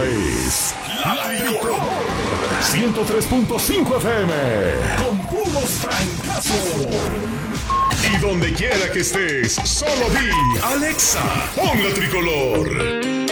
es La Tricolor 103.5 FM con puros francazos. Y donde quiera que estés, solo di Alexa, pon La Tricolor.